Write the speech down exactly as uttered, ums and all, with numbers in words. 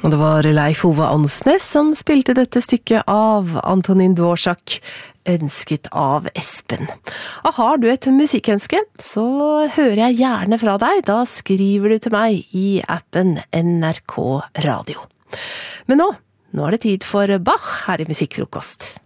Og det var Leif Ove Ansnes som spilte dette stykket av Antonín Dvořák, ønsket av Espen. Og har du et musikkønske, så hører jeg gjerne fra deg. Da skriver du til meg i appen N R K Radio. Men nå, nå er det tid for Bach her i Musikkfrokost.